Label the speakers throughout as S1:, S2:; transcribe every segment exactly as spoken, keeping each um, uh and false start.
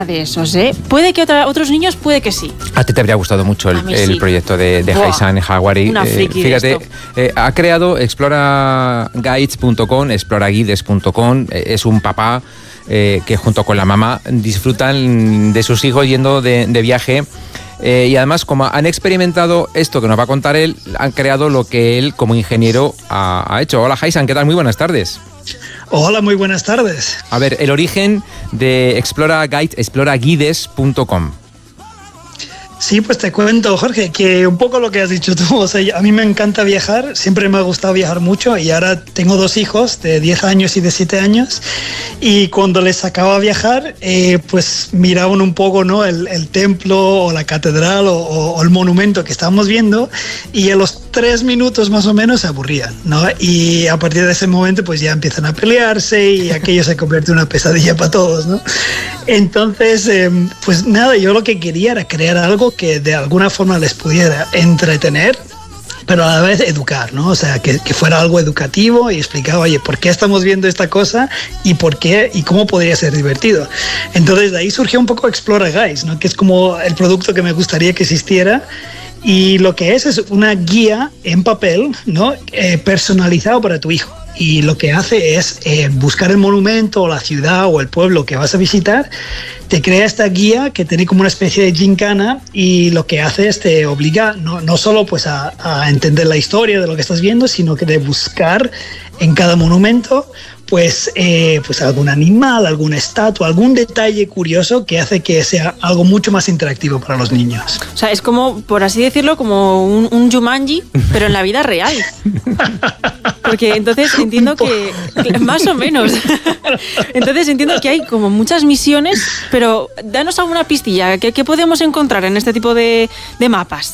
S1: de esos, ¿eh? Puede que otra, otros niños, puede que sí.
S2: A ti te habría gustado mucho el, el
S1: sí.
S2: proyecto de, de Haisan Hawari.
S1: Una friki
S2: eh, fíjate,
S1: de esto.
S2: Eh, ha creado explora guides punto com, explora guides punto com. Eh, es un papá eh, que junto con la mamá disfrutan de sus hijos yendo de, de viaje. Eh, y además, como han experimentado esto que nos va a contar él, han creado lo que él como ingeniero ha, ha hecho. Hola Haisan, ¿qué tal? Muy buenas tardes.
S3: Hola, muy buenas tardes.
S2: A ver, el origen de Explora Guides, explora guides punto com.
S3: Sí, pues te cuento, Jorge, que un poco lo que has dicho tú. O sea, a mí me encanta viajar, siempre me ha gustado viajar mucho y ahora tengo dos hijos de diez años y de siete años y cuando les sacaba a viajar, eh, pues miraban un poco, ¿no? el, el templo o la catedral o, o, o el monumento que estábamos viendo y a los tres minutos más o menos se aburrían, ¿no? Y a partir de ese momento pues ya empiezan a pelearse y aquello se convierte en una pesadilla para todos, ¿no? Entonces, eh, pues nada, yo lo que quería era crear algo que de alguna forma les pudiera entretener, pero a la vez educar, ¿no? O sea, que, que fuera algo educativo y explicar, oye, ¿por qué estamos viendo esta cosa y por qué y cómo podría ser divertido? Entonces de ahí surgió un poco Explora Guides, ¿no? Que es como el producto que me gustaría que existiera. Y lo que es es una guía en papel, ¿no? Eh, personalizado para tu hijo. Y lo que hace es eh, buscar el monumento o la ciudad o el pueblo que vas a visitar, te crea esta guía que tiene como una especie de gincana y lo que hace es te obliga no, no solo pues a, a entender la historia de lo que estás viendo, sino que de buscar en cada monumento pues, eh, pues algún animal, alguna estatua, algún detalle curioso que hace que sea algo mucho más interactivo para los niños.
S1: O sea, es como, por así decirlo, como un, un Jumanji, pero en la vida real. Porque entonces entiendo que, más o menos, entonces entiendo que hay como muchas misiones, pero danos alguna pistilla, ¿qué, qué podemos encontrar en este tipo de, de mapas?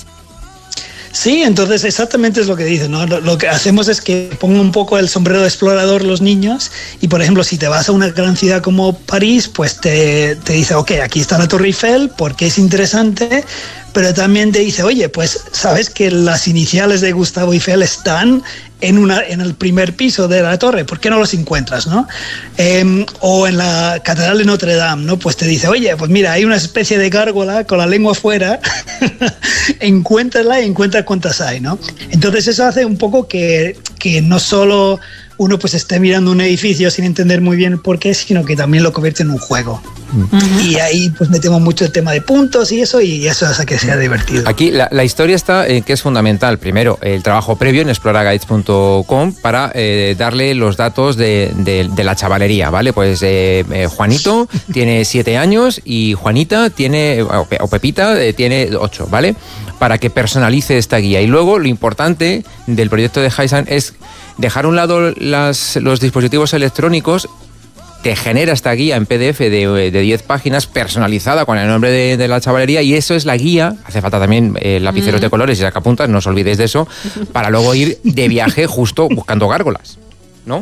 S3: Sí, entonces exactamente es lo que dicen, ¿no? Lo, lo que hacemos es que pongan un poco el sombrero de explorador los niños y, por ejemplo, si te vas a una gran ciudad como París, pues te, te dice, ok, aquí está la Torre Eiffel porque es interesante, pero también te dice, oye, pues sabes que las iniciales de Gustavo Eiffel están en, una, en el primer piso de la torre, ¿por qué no los encuentras, no? Eh, o en la Catedral de Notre Dame, ¿no? Pues te dice, oye, pues mira, hay una especie de gárgola con la lengua fuera, encuéntrala y encuentra cuántas hay, ¿no? Entonces eso hace un poco que, que no solo uno pues esté mirando un edificio sin entender muy bien por qué, sino que también lo convierte en un juego. Uh-huh. Y ahí pues metemos mucho el tema de puntos y eso, y eso hace que sea divertido.
S2: Aquí la, la historia está en que es fundamental. Primero, el trabajo previo en explora guides punto com para eh, darle los datos de, de, de la chavalería, ¿vale? Pues eh, eh, Juanito tiene siete años y Juanita tiene, o, o Pepita eh, tiene ocho, ¿vale? Para que personalice esta guía. Y luego lo importante del proyecto de Haisan es dejar a un lado las, los dispositivos electrónicos. Te genera esta guía en P D F de, de diez páginas personalizada con el nombre de, de la chavalería, y eso es la guía. Hace falta también eh, lapiceros mm. de colores y sacapuntas, no os olvidéis de eso, para luego ir de viaje justo buscando gárgolas, ¿no?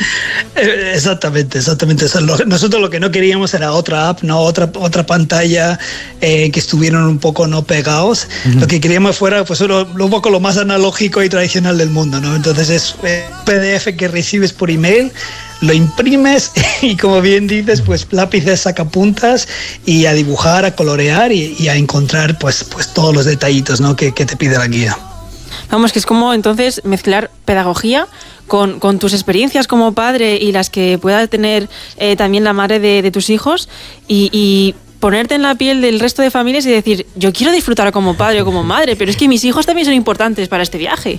S3: Exactamente, exactamente. Nosotros lo que no queríamos era otra app, no otra otra pantalla eh, que estuvieran un poco no pegados. Uh-huh. Lo que queríamos fuera pues lo, un poco lo más analógico y tradicional del mundo, ¿no? Entonces es eh, P D F que recibes por email, lo imprimes y, como bien dices, pues lápices, sacapuntas y a dibujar, a colorear y, y a encontrar pues pues todos los detallitos, ¿no? que, que te pide la guía.
S1: Vamos, que es como entonces mezclar pedagogía con, con tus experiencias como padre y las que pueda tener eh, también la madre de, de tus hijos y, y ponerte en la piel del resto de familias y decir, yo quiero disfrutar como padre o como madre, pero es que mis hijos también son importantes para este viaje.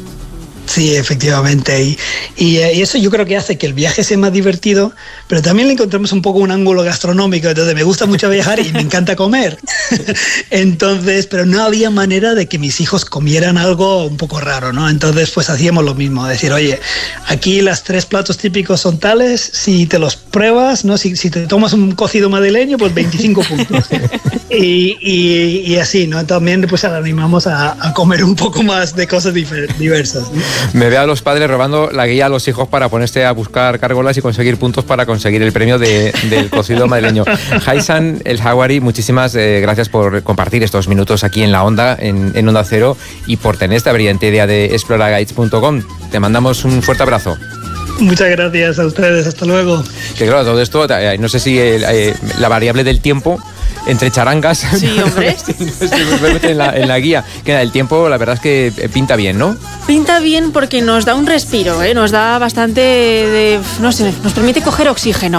S3: Sí, efectivamente. Y, y, y eso yo creo que hace que el viaje sea más divertido, pero también le encontramos un poco un ángulo gastronómico. Entonces me gusta mucho viajar y me encanta comer. Entonces, pero no había manera de que mis hijos comieran algo un poco raro, ¿no? Entonces, pues hacíamos lo mismo. Decir, oye, aquí las tres platos típicos son tales, si te los pruebas, ¿no? Si, si te tomas un cocido madrileño, pues veinticinco puntos. Y, y, y así, ¿no? También pues animamos a, a comer un poco más de cosas difer- diversas, ¿no?
S2: Me veo a los padres robando la guía a los hijos para ponerse a buscar gárgolas y conseguir puntos para conseguir el premio de, del cocido madrileño. Haisan El Hawari, muchísimas eh, gracias por compartir estos minutos aquí en la Onda, en, en Onda Cero, y por tener esta brillante idea de explora guides punto com. Te mandamos un fuerte abrazo.
S3: Muchas gracias a ustedes, hasta luego.
S2: Que claro, todo esto, eh, no sé si el, eh, la variable del tiempo entre charangas.
S1: Sí, hombre.
S2: en, la, en la guía. Que el tiempo, la verdad es que pinta bien, ¿no?
S1: Pinta bien porque nos da un respiro, ¿eh? Nos da bastante de, no sé, nos permite coger oxígeno.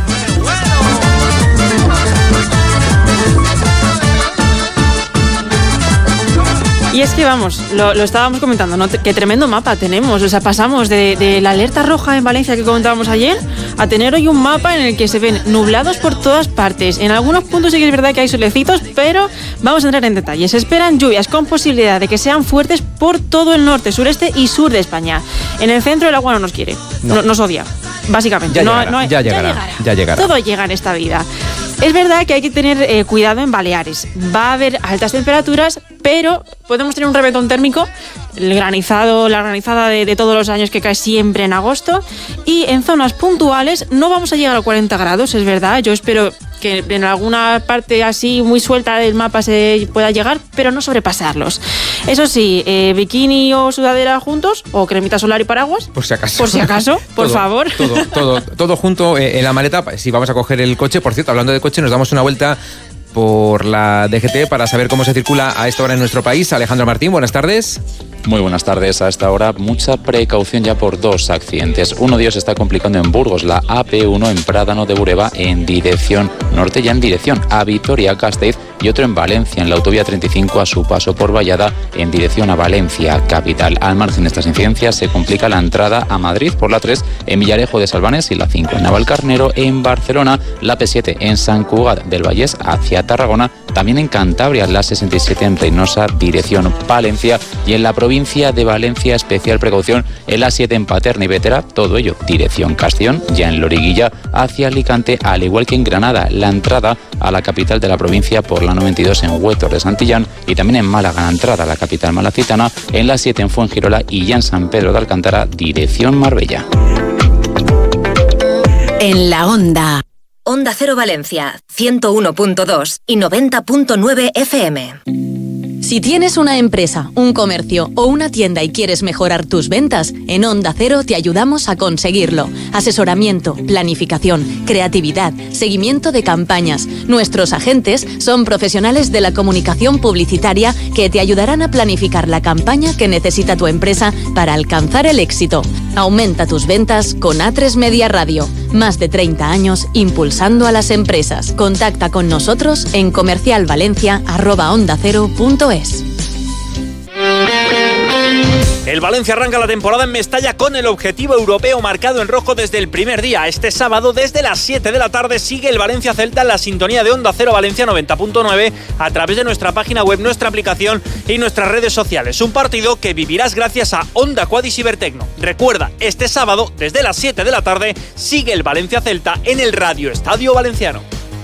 S1: Y es que vamos, lo, lo estábamos comentando, ¿no? Qué tremendo mapa tenemos. O sea, pasamos de, de la alerta roja en Valencia que comentábamos ayer a tener hoy un mapa en el que se ven nublados por todas partes. En algunos puntos sí que es verdad que hay solecitos, pero vamos a entrar en detalles. Se esperan lluvias con posibilidad de que sean fuertes por todo el norte, sureste y sur de España. En el centro el agua no nos quiere, no. No, nos odia, básicamente.
S2: Ya
S1: no,
S2: llegará,
S1: no hay,
S2: ya, llegará, ya llegará, ya llegará.
S1: Todo llega en esta vida. Es verdad que hay que tener eh, cuidado en Baleares. Va a haber altas temperaturas, pero podemos tener un reventón térmico, el granizado, la granizada de, de todos los años que cae siempre en agosto, y en zonas puntuales no vamos a llegar a cuarenta grados, es verdad. Yo espero que en alguna parte así muy suelta del mapa se pueda llegar, pero no sobrepasarlos. Eso sí, eh, bikini o sudadera juntos, o cremita solar y paraguas.
S2: Por si acaso.
S1: Por si acaso, por
S2: todo,
S1: favor.
S2: Todo, todo, todo junto eh, en la maleta. Si vamos a coger el coche, por cierto, hablando de coche, nos damos una vuelta por la D G T para saber cómo se circula a esta hora en nuestro país. Alejandro Martín, buenas tardes.
S4: Muy buenas tardes. A esta hora mucha precaución ya por dos accidentes. Uno de ellos se está complicando en Burgos, la A P uno en Prádano de Bureba en dirección norte, ya en dirección a Vitoria-Gasteiz, y otro en Valencia, en la autovía treinta y cinco a su paso por Vallada en dirección a Valencia capital. Al margen de estas incidencias se complica la entrada a Madrid por la tres en Villarejo de Salvanes y la cinco en Navalcarnero en Barcelona, la P siete en Sant Cugat del Vallès hacia Tarragona, también en Cantabria la sesenta y siete en Reynosa dirección Palencia, y en la provincia de Valencia especial precaución en la siete en Paterna y Bétera, todo ello dirección Castellón, ya en Loriguilla hacia Alicante, al igual que en Granada la entrada a la capital de la provincia por la noventa y dos en Huétor de Santillán, y también en Málaga la entrada a la capital malacitana, en la siete en Fuengirola y ya en San Pedro de Alcántara dirección Marbella.
S5: En la Onda. Onda Cero Valencia, ciento uno punto dos y noventa punto nueve F M.
S6: Si tienes una empresa, un comercio o una tienda y quieres mejorar tus ventas, en Onda Cero te ayudamos a conseguirlo. Asesoramiento, planificación, creatividad, seguimiento de campañas. Nuestros agentes son profesionales de la comunicación publicitaria que te ayudarán a planificar la campaña que necesita tu empresa para alcanzar el éxito. Aumenta tus ventas con A tres Media Radio. Más de treinta años impulsando a las empresas. Contacta con nosotros en comercialvalencia arroba onda cero punto es.
S7: El Valencia arranca la temporada en Mestalla con el objetivo europeo marcado en rojo desde el primer día. Este sábado, desde las siete de la tarde, sigue el Valencia Celta en la sintonía de Onda Cero Valencia noventa punto nueve a través de nuestra página web, nuestra aplicación y nuestras redes sociales. Un partido que vivirás gracias a Onda Quad y Cibertecno. Recuerda, este sábado, desde las siete de la tarde, sigue el Valencia Celta en el Radio Estadio Valenciano.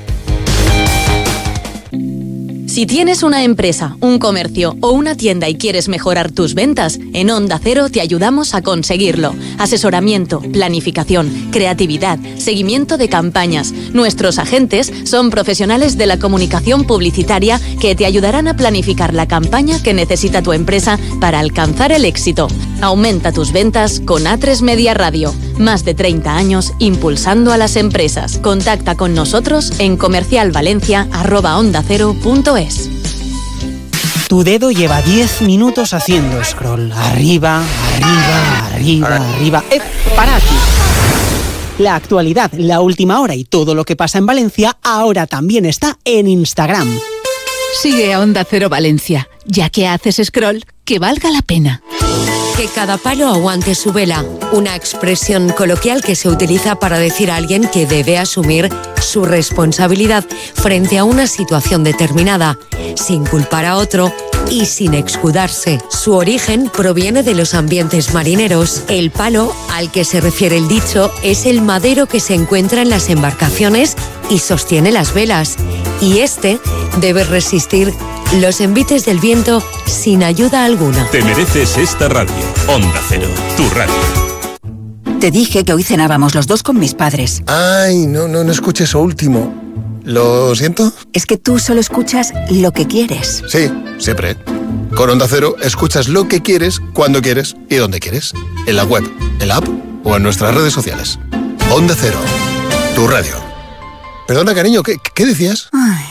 S6: Si tienes una empresa, un comercio o una tienda y quieres mejorar tus ventas, en Onda Cero te ayudamos a conseguirlo. Asesoramiento, planificación, creatividad, seguimiento de campañas. Nuestros agentes son profesionales de la comunicación publicitaria que te ayudarán a planificar la campaña que necesita tu empresa para alcanzar el éxito. Aumenta tus ventas con A tres Media Radio. Más de treinta años impulsando a las empresas. Contacta con nosotros en comercialvalencia arroba onda cero punto es.
S8: Tu dedo lleva diez minutos haciendo scroll. Arriba, arriba, arriba, arriba. ¡Eh, para aquí! La actualidad, la última hora y todo lo que pasa en Valencia ahora también está en Instagram.
S9: Sigue a Onda Cero Valencia, ya que haces scroll, que valga la pena.
S5: Que cada palo aguante su vela, una expresión coloquial que se utiliza para decir a alguien que debe asumir su responsabilidad frente a una situación determinada, sin culpar a otro y sin escudarse. Su origen proviene de los ambientes marineros. El palo al que se refiere el dicho es el madero que se encuentra en las embarcaciones y sostiene las velas, y este debe resistir los envites del viento sin ayuda alguna.
S10: Te mereces esta radio. Onda Cero, tu radio.
S11: Te dije que hoy cenábamos los dos con mis padres.
S12: Ay, no, no, no escuché eso último. ¿Lo siento?
S11: Es que tú solo escuchas lo que quieres.
S12: Sí, siempre. Con Onda Cero escuchas lo que quieres, cuando quieres y donde quieres. En la web, en la app o en nuestras redes sociales. Onda Cero, tu radio. Perdona, cariño, ¿qué, qué decías?
S13: Ay.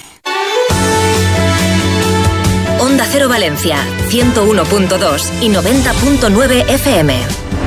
S13: Onda Cero Valencia, ciento uno punto dos y noventa punto nueve F M.